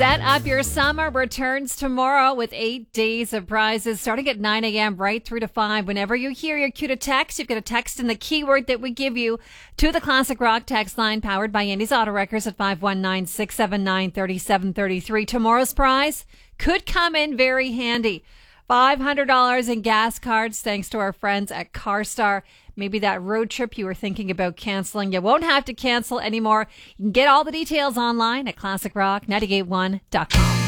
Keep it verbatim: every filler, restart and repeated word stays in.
Set up your summer returns tomorrow with eight days of prizes starting at nine a.m. right through to five. Whenever you hear your cue to text, you've got to text in the keyword that we give you to the Classic Rock text line powered by Andy's Auto Wreckers at five one nine, six seven nine, three seven three three. Tomorrow's prize could come in very handy. five hundred dollars in gas cards thanks to our friends at CarStar. Maybe that road trip you were thinking about canceling, you won't have to cancel anymore. You can get all the details online at classic rock nine eight one dot com.